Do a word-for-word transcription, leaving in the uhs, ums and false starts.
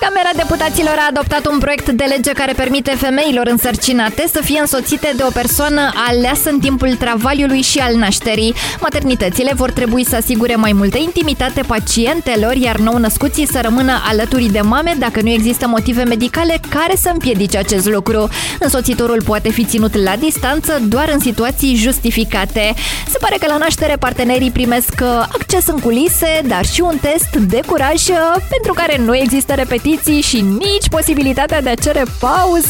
Camera Deputaților a adoptat un proiect de lege care permite femeilor însărcinate să fie însoțite de o persoană aleasă în timpul travaliului și al nașterii. Maternitățile vor trebui să asigure mai multă intimitate pacientelor, iar nou-născuții să rămână alături de mame dacă nu există motive medicale care să împiedice acest lucru. Însoțitorul poate fi ținut la distanță doar în situații justificate. Se pare că la naștere partenerii primesc acces în culise, dar și un test de curaj pentru care nu există repetiții și nici posibilitatea de a cere pauză.